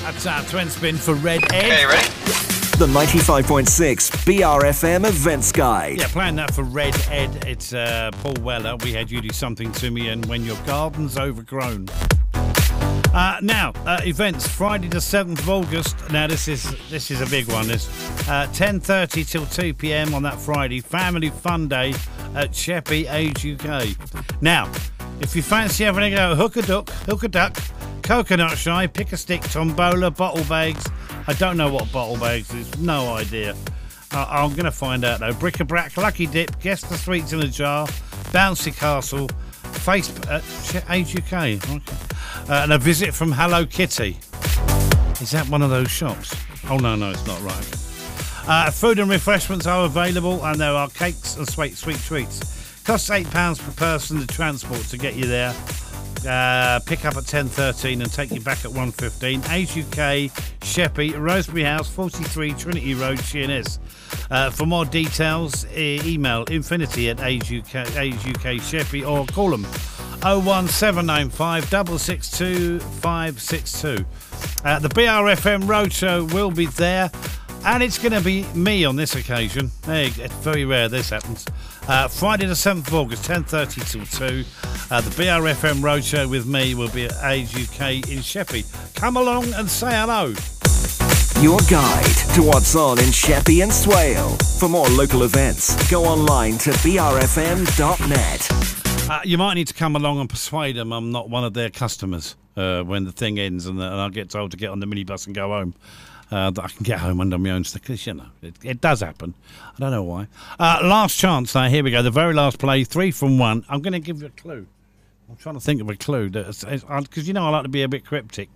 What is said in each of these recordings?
That's Twin Spin for Red Ed. Okay, ready? The 95.6 BRFM Events Guide. Yeah, playing that for Red Ed. It's Paul Weller. We had You Do Something to Me and When Your Garden's Overgrown. Now, events, Friday the 7th of August. Now, this is a big one. This 10:30 till 2 p.m. on that Friday. Family Fun Day at Sheppey Age UK. Now, if you fancy having a go, hook a duck, coconut shy, pick a stick, tombola, bottle bags. I don't know what bottle bags is. No idea. I'm going to find out, though. Bric-a-brac, lucky dip, guess the sweets in a jar, bouncy castle, face Age UK. Okay. And a visit from Hello Kitty. Is that one of those shops? Oh, no, it's not right. Food and refreshments are available, and there are cakes and sweet treats. Costs £8 per person, the transport to get you there. Pick up at 10:13 and take you back at 1:15. Age UK, Sheppey, Rosebery House, 43 Trinity Road, Sheerness. For more details, email infinity@Age UK Sheppey or call them 01795 662 562. The BRFM Roadshow will be there, and it's going to be me on this occasion. It's very rare this happens. Friday the 7th of August, 10:30 till 2. The BRFM Roadshow with me will be at Age UK in Sheppey. Come along and say hello. Your guide to what's on in Sheppey and Swale. For more local events, go online to brfm.net. You might need to come along and persuade them I'm not one of their customers when the thing ends and I get told to get on the minibus and go home. That I can get home under my own stickers, you know. It does happen. I don't know why. Last chance now. Here we go. The very last play, 3 from 1. I'm going to give you a clue. I'm trying to think of a clue because you know I like to be a bit cryptic.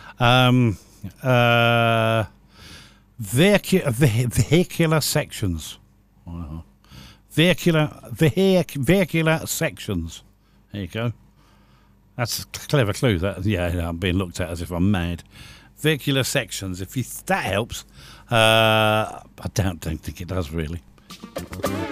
Vehicular sections. Vehicular sections. There you go. That's a clever clue. I'm being looked at as if I'm mad. Vehicular sections. If that helps, I don't think it does really.